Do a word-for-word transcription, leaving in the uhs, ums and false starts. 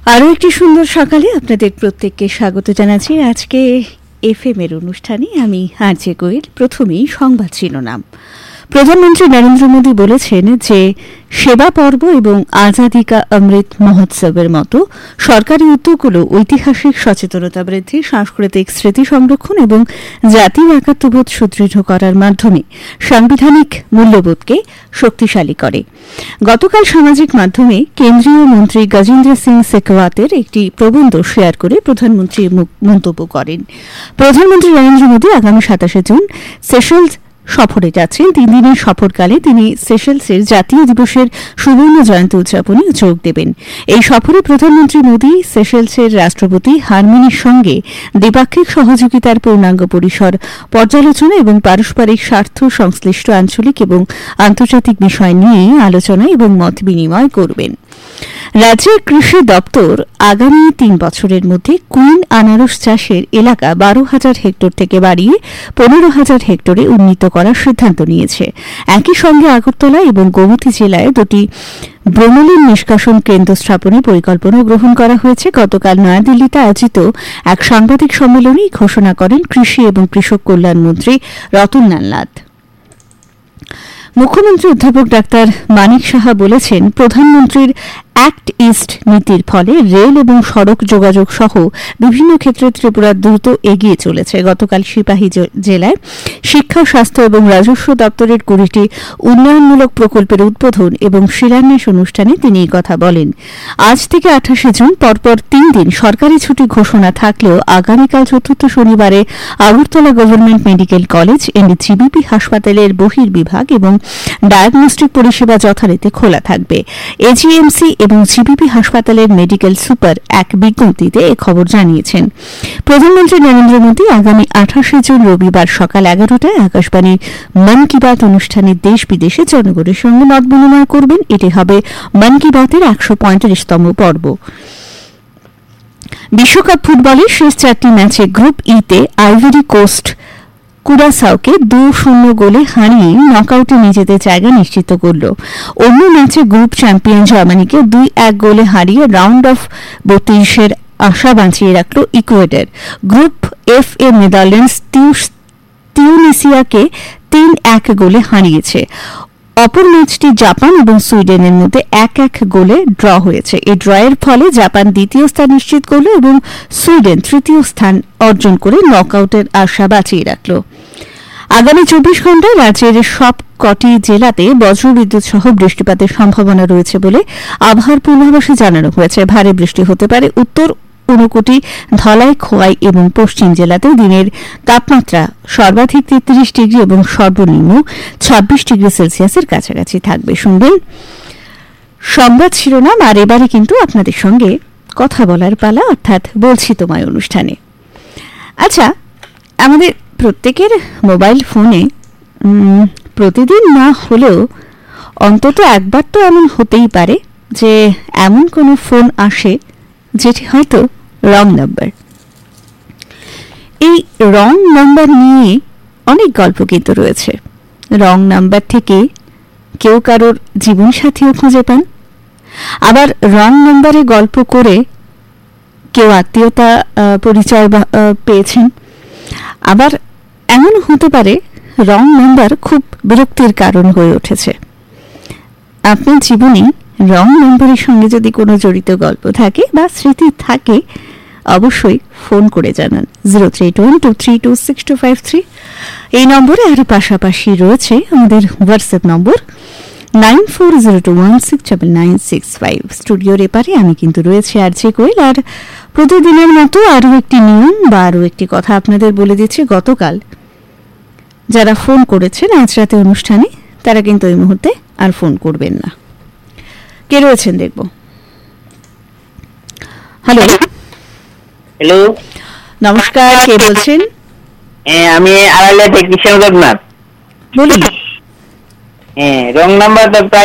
আরও একটি সুন্দর সকালে আপনাদের প্রত্যেককে স্বাগত জানাচ্ছি। আজকে এফএম এর অনুষ্ঠানে আমি আরজে কোয়েল। প্রথমেই সংবাদ শিরোনাম। প্রধানমন্ত্রী নরেন্দ্র মোদী বলেছেন যে সেবা পর্ব এবং আজাদি কা অমৃত মহোৎসবের মতো সরকারি উদ্যোগগুলো ঐতিহাসিক সচেতনতা বৃদ্ধি, সাংস্কৃতিক স্মৃতি সংরক্ষণ এবং জাতীয় একাত্মবোধ সুদৃঢ় করার মাধ্যমে সাংবিধানিক মূল্যবোধকে শক্তিশালী করে। গতকাল সামাজিক মাধ্যমে কেন্দ্রীয় মন্ত্রী গজেন্দ্র সিং শেখাওয়াতের একটি প্রবন্ধ শেয়ার করে প্রধানমন্ত্রী মন্তব্য করেন। প্রধানমন্ত্রী নরেন্দ্র মোদী আগামী সাতাশে জুন সেশেলস সফরে যাচ্ছেন। তিন দিনের সফরকালে তিনি সেশেলসের জাতীয় দিবসের সুবর্ণ জয়ন্তী উদযাপনে যোগ দেবেন। এই সফরে প্রধানমন্ত্রী মোদী সেশেলসের রাষ্ট্রপতি হারমিনের সঙ্গে দ্বিপাক্ষিক সহযোগিতার পূর্ণাঙ্গ পরিসর পর্যালোচনা এবং পারস্পরিক স্বার্থ সংশ্লিষ্ট আঞ্চলিক এবং আন্তর্জাতিক বিষয় নিয়ে আলোচনা এবং মত বিনিময় করবেন। রাজ্যের কৃষি দপ্তর আগামী তিন বছরের মধ্যে কুইন আনারস চাষের এলাকা বারো হাজার হেক্টর থেকে বাড়িয়ে পনেরো হাজার হেক্টরে উন্নীত করার সিদ্ধান্ত নিয়েছে। একই সঙ্গে আগরতলা এবং গোমতী জেলায় দুটি ব্রোমেলিন নিষ্কাশন কেন্দ্র স্থাপনের পরিকল্পনা গ্রহণ করা হয়েছে। গতকাল নয়াদিল্লিতে আয়োজিত এক সাংবাদিক সম্মেলনে ঘোষণা করেন কৃষি এবং কৃষক কল্যাণ মন্ত্রী রতনলাল নাথ। মুখ্যমন্ত্রী অধ্যাপক ডাক্তার মানিক সাহা বলেছেন, প্রধানমন্ত্রীর অ্যাক্ট ইস্ট নীতির ফলে রেল এবং সড়ক যোগাযোগ সহ বিভিন্ন ক্ষেত্রে ত্রিপুরা দ্রুত এগিয়ে চলেছে। গতকাল সিপাহী জেলায় শিক্ষা, স্বাস্থ্য এবং রাজস্ব দপ্তরের কুড়িটি উন্নয়নমূলক প্রকল্পের উদ্বোধন এবং শিলান্যাস অনুষ্ঠানে তিনি এই কথা বলেন। আজ থেকে আঠাশে জুন পরপর তিন দিন সরকারি ছুটি ঘোষণা থাকলেও আগামীকাল চতুর্থ শনিবারে Agartala government medical college and GBP হাসপাতালের বহির্বিভাগ এবং ডায়াগনস্টিক পরিষেবা যথারীতি খোলা থাকবে। এজিএমসি এবং জিবিপি হাসপাতালের মেডিকেল সুপার এক বিজ্ঞপ্তিতে এ খবর জানিয়েছেন। প্রধানমন্ত্রী নরেন্দ্র মোদী আগামী আঠাশে জুন রবিবার সকাল এগারোটায় আকাশবাণীর মন কি বাত অনুষ্ঠানে দেশ বিদেশে জনগণের সঙ্গে মত বিনিময় করবেন। এটি হবে মন কি বাতের একশো পঁয়ত্রিশতম পর্ব। বিশ্বকাপ ফুটবলের শেষ চারটি ম্যাচে গ্রুপ ইতে আইভরি কোস্ট কুরাসাওকে দু শূন্য গোলে হারিয়ে নকআউটে নিজেদের জায়গা নিশ্চিত করল। অন্য ম্যাচে গ্রুপ চ্যাম্পিয়ন জার্মানিকে দুই এক গোলে হারিয়ে রাউন্ড অফ বত্রিশের আশা বাঁচিয়ে রাখল ইকুয়েডর। গ্রুপ এফ এ নেদারল্যান্ডস তিউনিসিয়াকে তিন এক গোলে হারিয়েছে। অপর ম্যাচটি জাপান এবং সুইডেনের মধ্যে এক এক গোলে ড্র হয়েছে। এই ড্রয়ের ফলে জাপান দ্বিতীয় স্থান নিশ্চিত করল এবং সুইডেন তৃতীয় স্থান অর্জন করে নকআউটের আশা বাঁচিয়ে রাখল। আগামী চব্বিশ ঘণ্টায় রাজ্যের সব কটি জেলাতে বজ্রবিদ্যুৎ সহ বৃষ্টিপাতের সম্ভাবনা রয়েছে বলে আবহাওয়ার পূর্বাভাসে জানানো হয়েছে। ভারী বৃষ্টি হতে পারে উত্তর ঊনকোটি, ধলাই, খোয়াই এবং পশ্চিম জেলাতে। দিনের তাপমাত্রা সর্বাধিক তেত্রিশ ডিগ্রি এবং সর্বনিম্ন ছাব্বিশ ডিগ্রি সেলসিয়াসের কাছাকাছি থাকবে। শুনবেন সংবাদ শিরোনাম। আর এবারে কিন্তু আপনাদের সঙ্গে কথা বলার পালা, অর্থাৎ বলছি তোমায় অনুষ্ঠানে। আচ্ছা, আমাদের প্রত্যেকের মোবাইল ফোনে প্রতিদিন না হলেও অন্তত একবার তো এমন হতেই পারে যে এমন কোনো ফোন আসে যেটি হয়তো রং নাম্বার। এই রং নাম্বার নিয়ে অনেক গল্প কিন্তু রয়েছে। রং নাম্বার থেকে কেউ কারোর জীবনসাথীও খুঁজে পান, আবার রং নাম্বারে গল্প করে কেউ আত্মীয়তা পরিচয় পেয়েছেন। আবার এমন হতে পারে রং নাম্বার খুব বিরক্তির কারণ হয়ে উঠেছে। আপনার জীবনে রং নম্বরের সঙ্গে যদি কোনো জড়িত গল্প থাকে বা স্মৃতি থাকে, অবশ্যই ফোন করে জানান zero three two two three two six two five three এই নম্বরে। আর পাশাপাশি রয়েছে আমাদের হোয়াটসঅ্যাপ নম্বর nine four zero two one six double nine six five. স্টুডিওর এপারে আমি কিন্তু রয়েছে আরজে কোয়েল। আর প্রতিদিনের মতো আরও একটি নিয়ম বা আরও একটি কথা আপনাদের বলে দিচ্ছি। গতকাল যারা ফোন করেছেন আজ রাতে অনুষ্ঠানে, তারা কিন্তু এই মুহূর্তে আর ফোন করবেন না। কে রয়েছেন দেখব। হ্যালো হ্যালো, নমস্কার, কে বলছেন? আমি আড়ালে টেকনিশিয়ান রঘুনাথ বলুন। হ্যাঁ, রং নাম্বার